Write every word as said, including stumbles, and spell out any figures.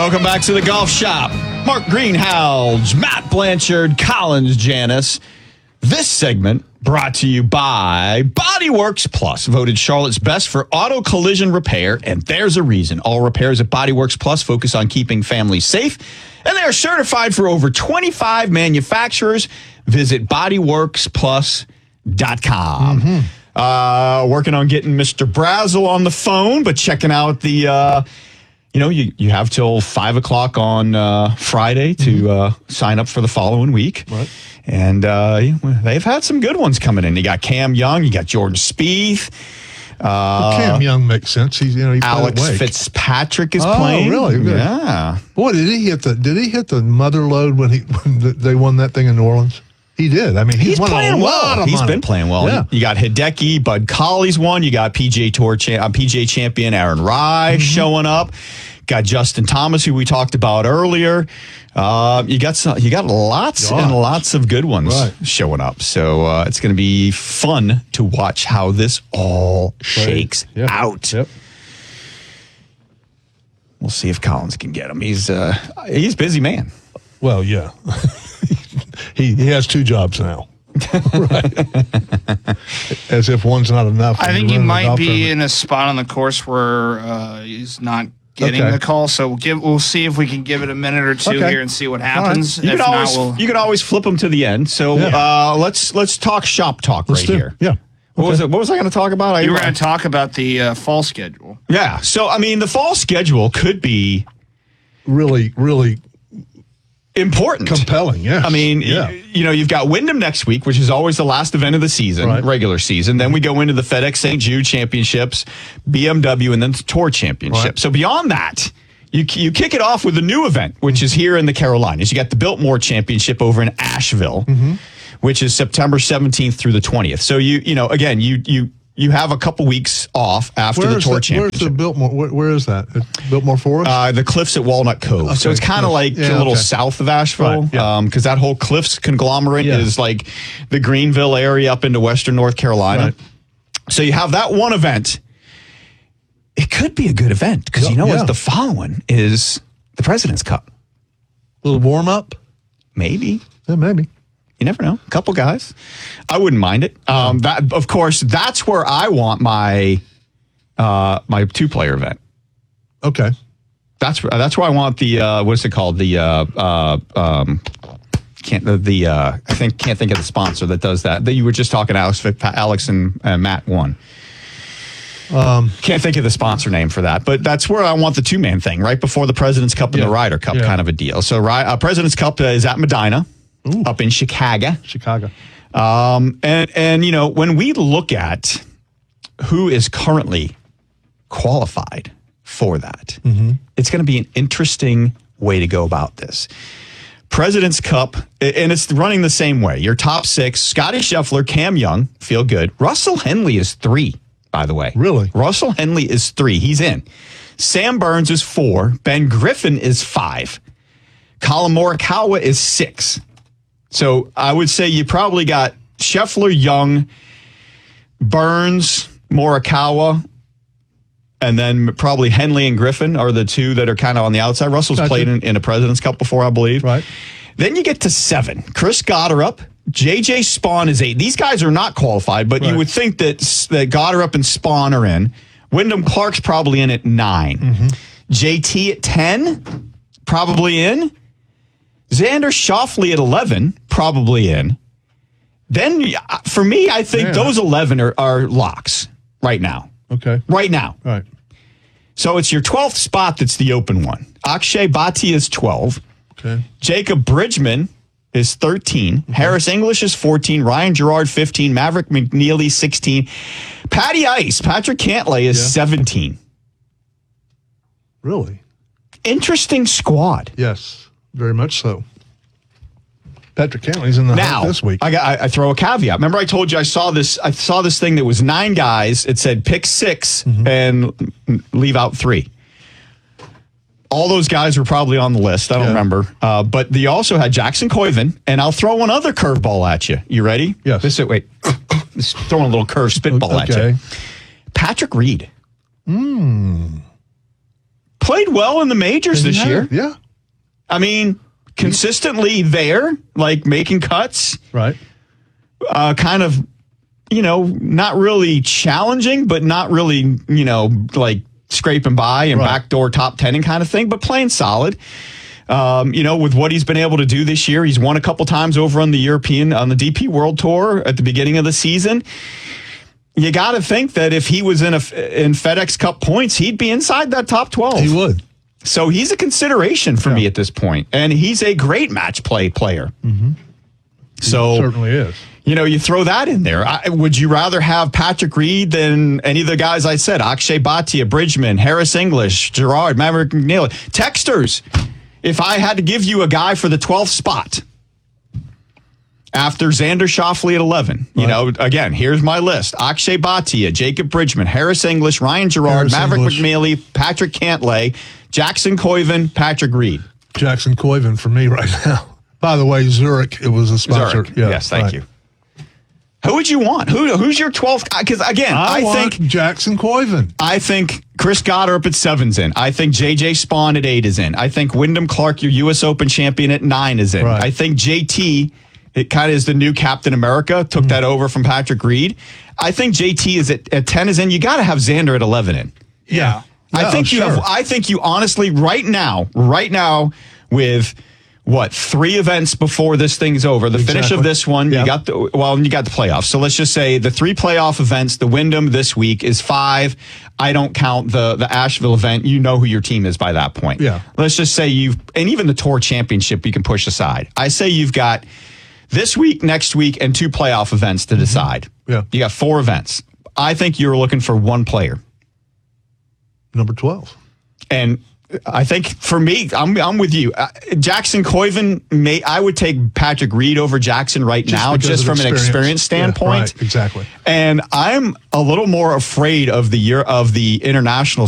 Welcome back to the Golf Shop. Mark Greenhalgh, Matt Blanchard, Collins Janis. This segment brought to you by Bodyworks Plus, voted Charlotte's best for auto collision repair. And there's a reason. All repairs at Bodyworks Plus focus on keeping families safe. And they are certified for over twenty-five manufacturers. Visit bodyworks plus dot com. Mm-hmm. Uh, working on getting Mister Brazel on the phone, but checking out the... Uh, You know, you, you have till five o'clock on uh, Friday to mm-hmm. uh, sign up for the following week. Right. And uh, they've had some good ones coming in. You got Cam Young, you got Jordan Spieth. Uh, well, Cam Young makes sense. He's you know he Alex Fitzpatrick is oh, playing. Oh, really? Good. Yeah. Boy, did he hit the did he hit the mother load when he when they won that thing in New Orleans? He did. I mean, he's, he's won playing a lot well. Of He's money. been playing well. Yeah. You got Hideki, Bud Colley's won. You got P G A Tour cha- uh, P G A champion Aaron Rai mm-hmm. showing up. Got Justin Thomas, who we talked about earlier. Uh, you got some, you got lots Gosh. and lots of good ones right. showing up. So uh, it's going to be fun to watch how this all right. shakes yep. out. Yep. We'll see if Collins can get him. He's uh, he's a busy man. Well, yeah. he he has two jobs now. Right. As if one's not enough. I think he might be tournament. in a spot on the course where uh, he's not getting okay. the call. So we'll give we'll see if we can give it a minute or two okay. here and see what happens. Right. You, if can not, always, we'll... you can always flip them to the end. So yeah. uh, let's let's talk shop talk let's right do, here. Yeah. What okay. was it? What was I going to talk about? I, you were going to talk about the uh, fall schedule. Yeah. So I mean, the fall schedule could be really, really important, compelling. Yeah. I mean, yeah. you, you know, you've got Wyndham next week, which is always the last event of the season, right. regular season. Then we go into the FedEx Saint Jude Championships, B M W, and then the Tour Championship. Right. So beyond that, you you kick it off with a new event, which mm-hmm. is here in the Carolinas. You got the Biltmore Championship over in Asheville, mm-hmm. which is September seventeenth through the twentieth. So you you know, again, you you. You have a couple weeks off after where the Tour that, Championship. Where's the Biltmore? Where, where is that? Biltmore Forest? Uh, the Cliffs at Walnut Cove. Okay. So it's kind of like yeah, a little okay. south of Asheville, because right. yeah. um, that whole Cliffs conglomerate yeah. is like the Greenville area up into western North Carolina. Right. So you have that one event. It could be a good event because you know yeah. what? The following is the President's Cup. A little warm up? Maybe. Yeah, maybe. You never know. A couple guys. I wouldn't mind it. Um, that, of course, that's where I want my uh, my two player event. Okay. That's that's where I want the uh, what's it called? The uh, uh, um, can't the, the uh, I think can't think of the sponsor that does that. That you were just talking Alex, Alex and uh, Matt won. Um, can't think of the sponsor name for that, but that's where I want the two man thing right before the President's Cup and yeah. the Ryder Cup yeah. kind of a deal. So uh, President's Cup is at Medina. Ooh. Up in Chicago. Chicago. Um, and, and, you know, when we look at who is currently qualified for that, mm-hmm. it's going to be an interesting way to go about this. President's Cup, and it's running the same way. Your top six, Scotty Scheffler, Cam Young, feel good. Russell Henley is three, by the way. Really? Russell Henley is three. He's in. Sam Burns is four. Ben Griffin is five. Colin Morikawa is six. So I would say you probably got Scheffler, Young, Burns, Morikawa, and then probably Henley and Griffin are the two that are kind of on the outside. Russell's gotcha. played in, in a President's Cup before, I believe. Right. Then you get to seven. Chris Gotterup, J J Spawn is eight. These guys are not qualified, but right. you would think that, that Gotterup and Spawn are in. Wyndham Clark's probably in at nine. Mm-hmm. J T at ten, probably in. Xander Schauffele at eleven, probably in. Then, for me, I think yeah. those eleven are, are locks right now. Okay. Right now. Right. So it's your twelfth spot that's the open one. Akshay Bhatia is twelve. Okay. Jacob Bridgman is thirteen. Okay. Harris English is fourteen. Ryan Gerard, fifteen. Maverick McNeely, sixteen. Patty Ice, Patrick Cantlay is yeah. seventeen. Really? Interesting squad. Yes. Very much so. Patrick Cantley's in the now, hunt this week. I, got, I, I throw a caveat. Remember, I told you I saw this. I saw this thing that was nine guys. It said pick six mm-hmm. and leave out three. All those guys were probably on the list. I don't yeah. remember, uh, but they also had Jackson Koivin. And I'll throw one other curveball at you. You ready? Yes. This wait, just throwing a little curve spitball okay. at you. Patrick Reed. Hmm. played well in the majors this yeah, year. Yeah. I mean, consistently there, like making cuts. Right. Uh, kind of, you know, not really challenging, but not really, you know, like scraping by and right. backdoor top ten kind of thing, but playing solid. Um, you know, with what he's been able to do this year, he's won a couple times over on the European, on the D P World Tour at the beginning of the season. You got to think that if he was in a in FedEx Cup points, he'd be inside that top twelve. He would. So he's a consideration for yeah. me at this point, and he's a great match play player. Mm-hmm. So he certainly is. You know, you throw that in there. I, would you rather have Patrick Reed than any of the guys I said? Akshay Bhatia, Bridgman, Harris English, Gerard, Maverick McNeely. Texters, if I had to give you a guy for the twelfth spot after Xander Schauffele at eleven, you right. know, again, here's my list. Akshay Bhatia, Jacob Bridgman, Harris English, Ryan Gerard, Harris Maverick English. McNeely, Patrick Cantlay, Jackson Koiven, Patrick Reed. Jackson Koiven for me right now. By the way, Zurich, it was a sponsor. Zurich. Yeah, yes, thank right. you. Who would you want? Who Who's your twelfth? Because, again, I, I want think... Jackson Koiven. I think Chris Goddard at seven's in. I think J J Spawn at eight is in. I think Wyndham Clark, your U S Open champion, at nine is in. Right. I think J T, it kind of is the new Captain America, took mm. that over from Patrick Reed. I think J T is at, at ten is in. You got to have Xander at eleven in. Yeah. I no, think you sure. have, I think you honestly, right now, right now, with... What, three events before this thing's over? The exactly. finish of this one, yep. you got the well, you got the playoffs. So let's just say the three playoff events, the Wyndham this week is five. I don't count the the Asheville event. You know who your team is by that point. Yeah. Let's just say you've, and even the Tour Championship you can push aside. I say you've got this week, next week, and two playoff events to decide. Mm-hmm. Yeah. You got four events. I think you're looking for one player. Number twelve. And I think for me, I'm I'm with you. Uh, Jackson Koiven, may I would take Patrick Reed over Jackson right just now, just from experience. an experience standpoint. Yeah, right, exactly. And I'm a little more afraid of the year of the international